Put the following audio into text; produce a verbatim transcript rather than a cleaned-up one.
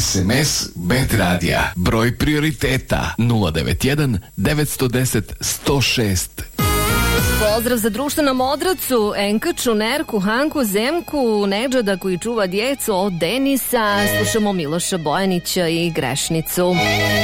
S M S Bet Radija. Broj prioriteta nula devet jedan devet jedan nula jedan sto šest. Pozdrav za društvenom Modracu, Enkaču, Nerku, Hanku, Zemku, Nedžada koji čuva djecu, od Denisa. Slušamo Miloša Bojanića i Grešnicu.